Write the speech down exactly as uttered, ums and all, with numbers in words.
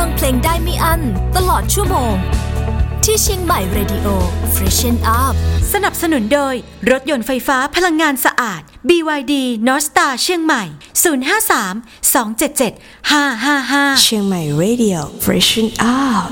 งเพลงได้ไม่อั้นตลอดชั่วโมงที่เชียงใหม่ Radio Freshen Up สนับสนุนโดยรถยนต์ไฟฟ้าพลังงานสะอาด บี วาย ดี North Star เชียงใหม่ ศูนย์ ห้า สาม สอง เจ็ด เจ็ด ห้า ห้า ห้าเชียงใหม่ Radio Freshen Up